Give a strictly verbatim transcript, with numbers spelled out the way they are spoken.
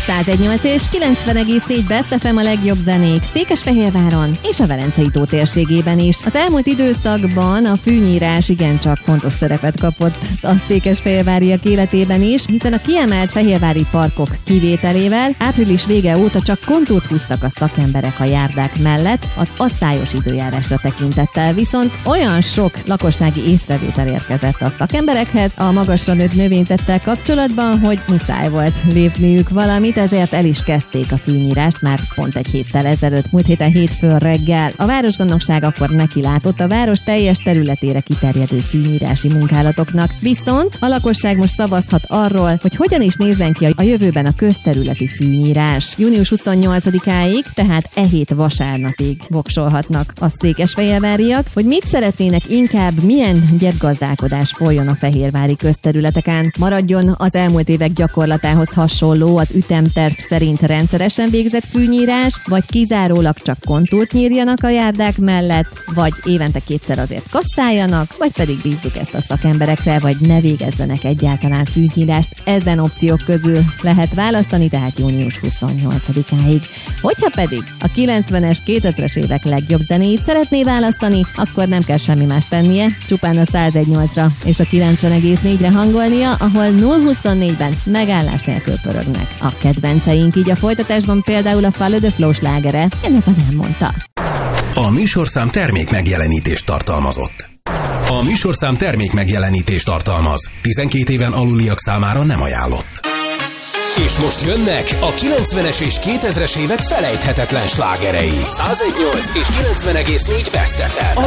száz egy nyolc és kilencven egész négy Best ef em a legjobb zenék Székesfehérváron és a Velencei tó térségében is. Az elmúlt időszakban a fűnyírás igencsak fontos szerepet kapott a székesfehérváriak életében is, hiszen a kiemelt fehérvári parkok kivételével április vége óta csak kontúrt húztak a szakemberek a járdák mellett az asztályos időjárásra tekintettel, viszont olyan sok lakossági észrevétel érkezett a szakemberekhez a magasra nőtt növényzettel kapcsolatban, hogy muszáj volt lépniük valamit, ezért el is kezdték a fűnyírást már pont egy héttel ezelőtt, múlt héten hétfőn reggel. A városgondnokság akkor nekilátott a város teljes területére kiterjedő fűnyírási munkálatoknak. Viszont a lakosság most szavazhat arról, hogy hogyan is nézzen ki a jövőben a közterületi fűnyírás. június huszonnyolcadikáig, tehát e hét vasárnapig voksolhatnak a székesfehérváriak, hogy mit szeretnének inkább, milyen gyepgazdálkodás folyjon a fehérvári közterületeken. Maradjon az elmúlt évek gyakorlatához hasonló az ütemterv szerint rendszeresen végzett fűnyírás, vagy kizárólag csak kontúrt nyírjanak a járdák mellett, vagy évente kétszer azért kasztáljanak, vagy pedig bízzuk ezt a szakemberekre, vagy ne végezzenek egyáltalán fűnyírást. Ezen opciók közül lehet választani, tehát június huszonnyolcadikáig. Hogyha pedig a kilencvenes, kétezres évek legjobb zenéit szeretné választani, akkor nem kell semmi más tennie, csupán a száz egy nyolcra és a kilencven egész négyre hangolnia, ahol nulla huszonnégyben megállás nélkül pörögnek a kedvenceink, így a folytatásban például a Follow the Flow slágere, ennek nem mondta. A műsorszám termék megjelenítést tartalmazott. A műsorszám termék megjelenítést tartalmaz. tizenkét éven aluliak számára nem ajánlott. És most jönnek a kilencvenes és kétezres évek felejthetetlen slágerei. száz egy nyolc és kilencven egész négy Best ef em.